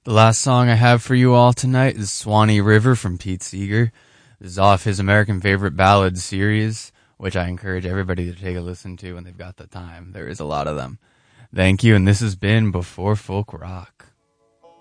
The last song I have for you all tonight is Swanee River from Pete Seeger. This is off his American Favorite Ballads series, which I encourage everybody to take a listen to when they've got the time. There is a lot of them. Thank you, and this has been Before Folk Rock.